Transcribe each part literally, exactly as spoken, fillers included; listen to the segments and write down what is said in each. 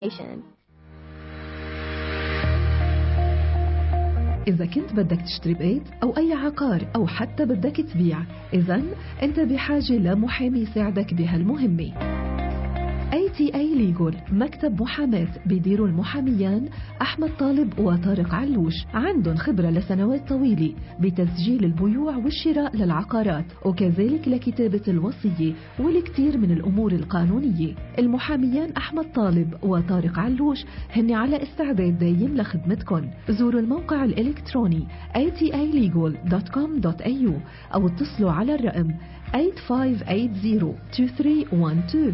إذا كنت بدك تشتري بيت أو أي عقار أو حتى بدك تبيع، إذن أنت بحاجة لمحامي يساعدك بهالمهمة. إيه تي إيه Legal مكتب محاماة بيديروا المحاميان أحمد طالب وطارق علوش، عندهم خبرة لسنوات طويلة بتسجيل البيوع والشراء للعقارات وكذلك لكتابة الوصية والكثير من الأمور القانونية. المحاميان أحمد طالب وطارق علوش هن على استعداد دايم لخدمتكم. زوروا الموقع الإلكتروني إيه تي إيه ليجل دوت كوم دوت إيه يو أو اتصلوا على الرقم ثمانية خمسة ثمانية صفر اثنين ثلاثة واحد اثنين.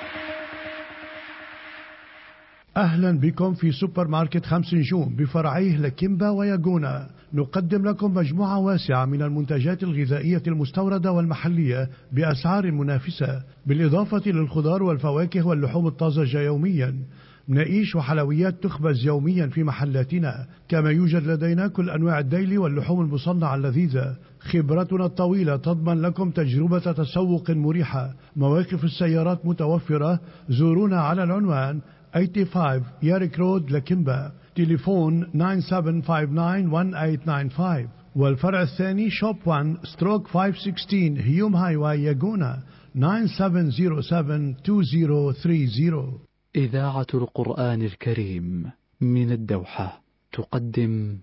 أهلا بكم في سوبر ماركت خمس نجوم بفرعيه لكيمبا وياغونا. نقدم لكم مجموعة واسعة من المنتجات الغذائية المستوردة والمحلية بأسعار منافسة، بالإضافة للخضار والفواكه واللحوم الطازجة يوميا. مناقيش وحلويات تخبز يوميا في محلاتنا، كما يوجد لدينا كل أنواع الديلي واللحوم المصنعة اللذيذة. خبرتنا الطويلة تضمن لكم تجربة تسوق مريحة. مواقف السيارات متوفرة. زورونا على العنوان ثمانية وثمانين ياريك رود لكيمبا، تليفون تسعة سبعة خمسة تسعة واحد ثمانية تسعة خمسة. والفرع الثاني شوب واحد ستروك خمسمية وستة عشر هيوم هايواي ياغونا تسعة سبعة صفر سبعة اثنين صفر ثلاثين. إذاعة القرآن الكريم من الدوحة تقدم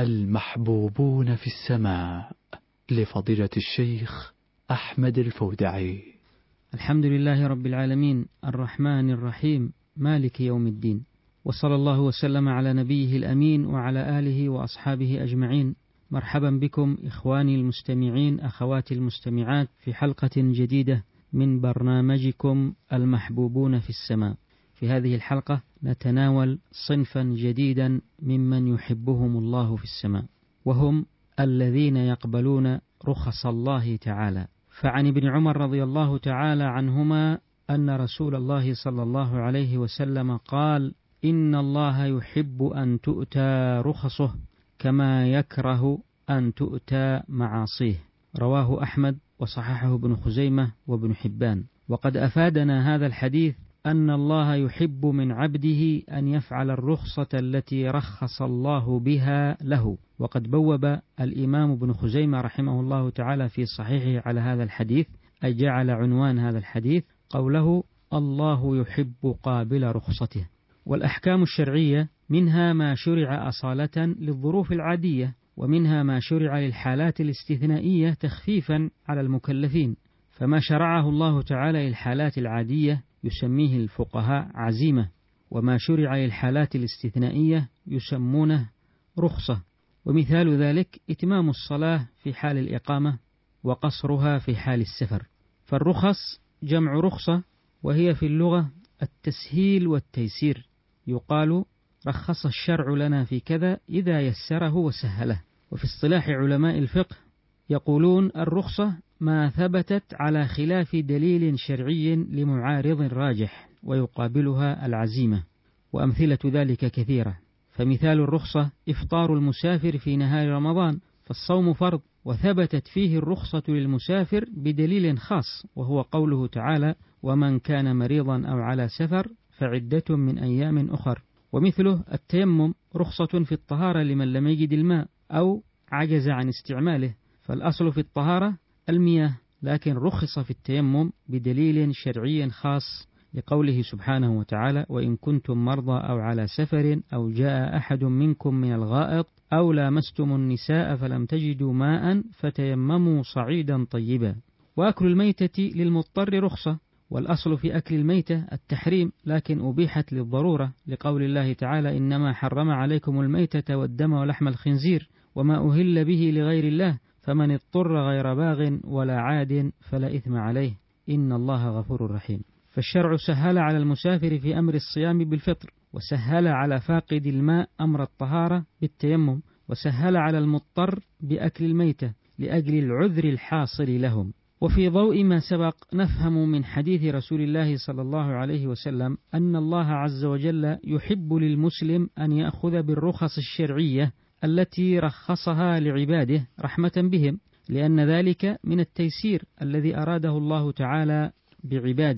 المحبوبون في السماء لفضيلة الشيخ أحمد الفودعي. الحمد لله رب العالمين الرحمن الرحيم مالك يوم الدين، وصلى الله وسلم على نبيه الأمين وعلى آله وأصحابه أجمعين. مرحبا بكم إخواني المستمعين أخواتي المستمعات في حلقة جديدة من برنامجكم المحبوبون في السماء. في هذه الحلقة نتناول صنفا جديدا ممن يحبهم الله في السماء، وهم الذين يقبلون رخص الله تعالى. فعن ابن عمر رضي الله تعالى عنهما أن رسول الله صلى الله عليه وسلم قال: إن الله يحب أن تؤتى رخصه كما يكره أن تؤتى معاصيه. رواه أحمد وصححه ابن خزيمة وابن حبان. وقد أفادنا هذا الحديث أن الله يحب من عبده أن يفعل الرخصة التي رخص الله بها له. وقد بوب الإمام ابن خزيمة رحمه الله تعالى في صحيحه على هذا الحديث، أي جعل عنوان هذا الحديث قوله: الله يحب قابل رخصته. والأحكام الشرعية منها ما شرع أصالة للظروف العادية، ومنها ما شرع للحالات الاستثنائية تخفيفا على المكلفين. فما شرعه الله تعالى للحالات العادية يسميه الفقهاء عزيمة، وما شرع للحالات الاستثنائية يسمونه رخصة. ومثال ذلك إتمام الصلاة في حال الإقامة وقصرها في حال السفر. فالرخص جمع رخصة، وهي في اللغة التسهيل والتيسير. يقال رخص الشرع لنا في كذا إذا يسره وسهله. وفي اصطلاح علماء الفقه يقولون الرخصة ما ثبتت على خلاف دليل شرعي لمعارض راجح، ويقابلها العزيمة. وأمثلة ذلك كثيرة. فمثال الرخصة إفطار المسافر في نهار رمضان، فالصوم فرض، وثبتت فيه الرخصة للمسافر بدليل خاص، وهو قوله تعالى: ومن كان مريضا أو على سفر فعدة من أيام أخر. ومثله التيمم رخصة في الطهارة لمن لم يجد الماء أو عجز عن استعماله، فالأصل في الطهارة المياه، لكن رخص في التيمم بدليل شرعي خاص لقوله سبحانه وتعالى: وإن كنتم مرضى أو على سفر أو جاء أحد منكم من الغائط أو لامستم النساء فلم تجدوا ماء فتيمموا صعيدا طيبا. وأكل الميتة للمضطر رخصة، والأصل في أكل الميتة التحريم، لكن أبيحت للضرورة لقول الله تعالى: إنما حرم عليكم الميتة والدم ولحم الخنزير وما أهل به لغير الله فمن اضطر غير باغ ولا عاد فلا إثم عليه إن الله غفور رحيم. فالشرع سهل على المسافر في أمر الصيام بالفطر، وسهل على فاقد الماء أمر الطهارة بالتيمم، وسهل على المضطر بأكل الميتة لأجل العذر الحاصل لهم. وفي ضوء ما سبق نفهم من حديث رسول الله صلى الله عليه وسلم أن الله عز وجل يحب للمسلم أن يأخذ بالرخص الشرعية التي رخصها لعباده رحمة بهم، لأن ذلك من التيسير الذي أراده الله تعالى بعباده.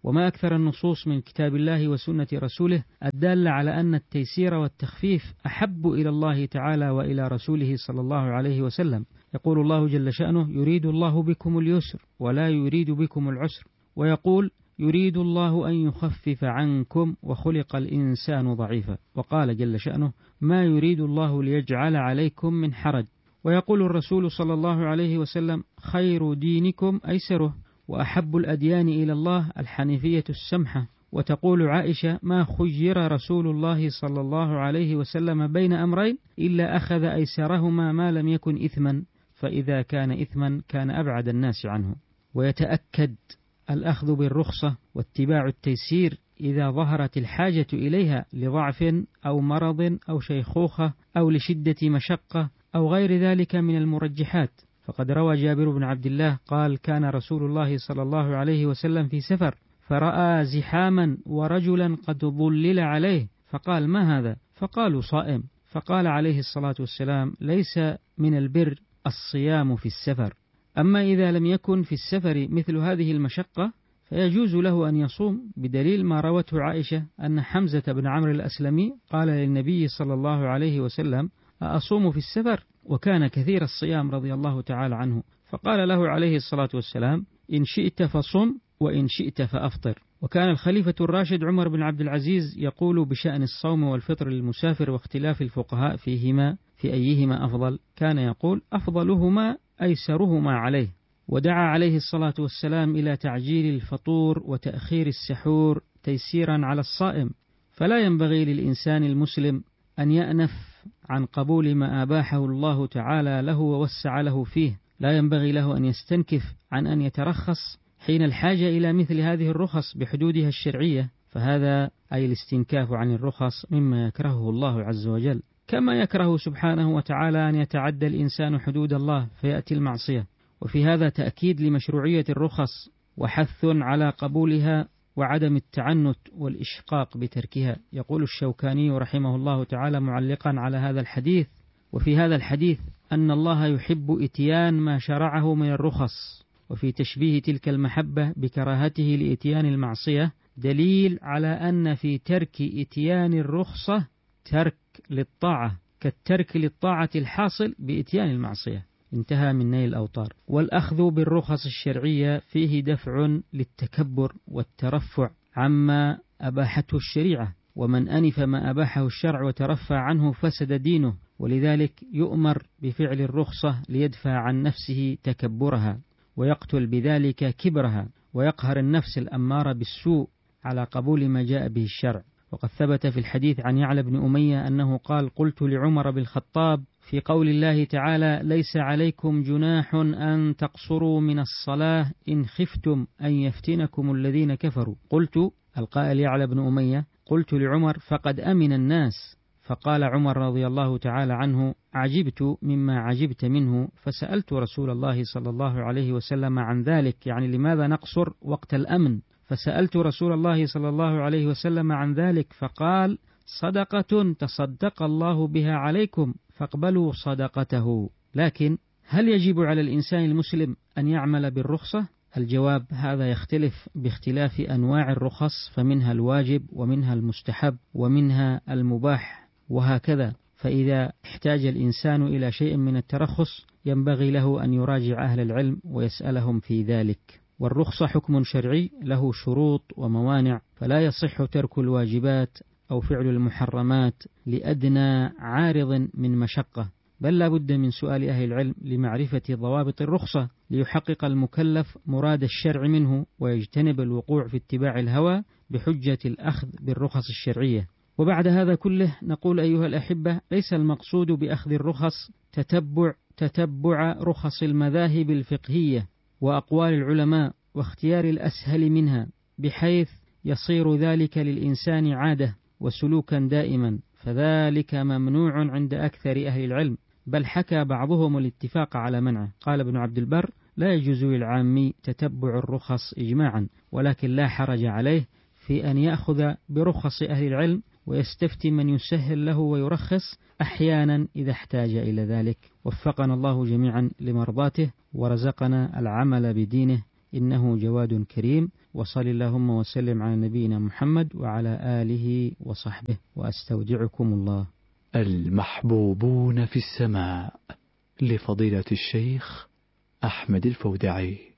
وما أكثر النصوص من كتاب الله وسنة رسوله الدالة على أن التيسير والتخفيف أحب إلى الله تعالى وإلى رسوله صلى الله عليه وسلم. يقول الله جل شأنه: يريد الله بكم اليسر ولا يريد بكم العسر، ويقول: يريد الله أن يخفف عنكم وخلق الإنسان ضعيفا، وقال جل شأنه: ما يريد الله ليجعل عليكم من حرج، ويقول الرسول صلى الله عليه وسلم: خير دينكم أيسره، وأحب الأديان إلى الله الحنيفية السمحة. وتقول عائشة: ما خير رسول الله صلى الله عليه وسلم بين أمرين إلا أخذ أيسرهما ما لم يكن إثما، فإذا كان إثما كان أبعد الناس عنه. ويتأكد الأخذ بالرخصة واتباع التيسير إذا ظهرت الحاجة إليها لضعف أو مرض أو شيخوخة أو لشدة مشقة أو غير ذلك من المرجحات. فقد روى جابر بن عبد الله قال: كان رسول الله صلى الله عليه وسلم في سفر فرأى زحاما ورجلا قد ظلل عليه، فقال: ما هذا؟ فقالوا: صائم. فقال عليه الصلاة والسلام: ليس من البر الصيام في السفر، أما إذا لم يكن في السفر مثل هذه المشقة فيجوز له أن يصوم، بدليل ما روته عائشة أن حمزة بن عمرو الأسلمي قال للنبي صلى الله عليه وسلم: أصوم في السفر؟ وكان كثير الصيام رضي الله تعالى عنه، فقال له عليه الصلاة والسلام: إن شئت فصم وإن شئت فأفطر. وكان الخليفة الراشد عمر بن عبد العزيز يقول بشأن الصوم والفطر للمسافر واختلاف الفقهاء فيهما في أيهما أفضل، كان يقول: أفضلهما أيسرهما عليه. ودعا عليه الصلاة والسلام إلى تعجيل الفطور وتأخير السحور تيسيرا على الصائم، فلا ينبغي للإنسان المسلم أن يأنف عن قبول ما أباحه الله تعالى له ووسع له فيه، لا ينبغي له أن يستنكف عن أن يترخص حين الحاجة إلى مثل هذه الرخص بحدودها الشرعية، فهذا أي الاستنكاف عن الرخص مما يكرهه الله عز وجل، كما يكره سبحانه وتعالى أن يتعدى الإنسان حدود الله فيأتي المعصية. وفي هذا تأكيد لمشروعية الرخص وحث على قبولها وعدم التعنت والإشقاق بتركها. يقول الشوكاني رحمه الله تعالى معلقا على هذا الحديث: وفي هذا الحديث أن الله يحب إتيان ما شرعه من الرخص، وفي تشبيه تلك المحبة بكراهته لإتيان المعصية دليل على أن في ترك إتيان الرخصة ترك للطاعة، كالترك للطاعة الحاصل بإتيان المعصية. انتهى من نيل الأوطار. والأخذ بالرخص الشرعية فيه دفع للتكبر والترفع عما أباحته الشريعة، ومن أنف ما أباحه الشرع وترفع عنه فسد دينه، ولذلك يؤمر بفعل الرخصة ليدفع عن نفسه تكبرها ويقتل بذلك كبرها، ويقهر النفس الأمارة بالسوء على قبول ما جاء به الشرع. وقد ثبت في الحديث عن يعلى بن أمية أنه قال: قلت لعمر بن الخطاب في قول الله تعالى: ليس عليكم جناح أن تقصروا من الصلاة إن خفتم أن يفتنكم الذين كفروا. قلت، القائل يعلى بن أمية، قلت لعمر: فقد أمن الناس. فقال عمر رضي الله تعالى عنه: عجبت مما عجبت منه، فسألت رسول الله صلى الله عليه وسلم عن ذلك، يعني لماذا نقصر وقت الأمن؟ فسألت رسول الله صلى الله عليه وسلم عن ذلك، فقال: صدقة تصدق الله بها عليكم فاقبلوا صدقته. لكن هل يجب على الإنسان المسلم أن يعمل بالرخصة؟ الجواب: هذا يختلف باختلاف أنواع الرخص، فمنها الواجب ومنها المستحب ومنها المباح وهكذا. فإذا احتاج الإنسان إلى شيء من الترخص ينبغي له أن يراجع أهل العلم ويسألهم في ذلك. والرخصة حكم شرعي له شروط وموانع، فلا يصح ترك الواجبات أو فعل المحرمات لأدنى عارض من مشقة، بل لا بد من سؤال أهل العلم لمعرفة ضوابط الرخصة ليحقق المكلف مراد الشرع منه ويجتنب الوقوع في اتباع الهوى بحجة الأخذ بالرخص الشرعية. وبعد هذا كله نقول أيها الأحبة: ليس المقصود بأخذ الرخص تتبع تتبع رخص المذاهب الفقهية وأقوال العلماء واختيار الأسهل منها بحيث يصير ذلك للإنسان عادة وسلوكا دائما، فذلك ممنوع عند أكثر أهل العلم، بل حكى بعضهم الاتفاق على منعه. قال ابن عبد البر: لا يجوز للعامي تتبع الرخص إجماعا، ولكن لا حرج عليه في أن يأخذ برخص أهل العلم ويستفتي من يسهل له ويرخص أحيانا إذا احتاج إلى ذلك. وفقنا الله جميعا لمرضاته ورزقنا العمل بدينه، إنه جواد كريم. وصل اللهم وسلم على نبينا محمد وعلى آله وصحبه، وأستودعكم الله. المحبوبون في السماء لفضيلة الشيخ أحمد الفودعي.